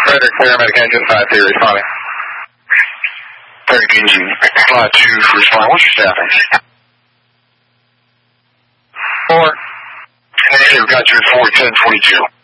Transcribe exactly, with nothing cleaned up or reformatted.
Frederick, paramedic engine five three responding. Frederick engine five two responding. What's your staffing? Four. Negative, got you at four ten twenty-two.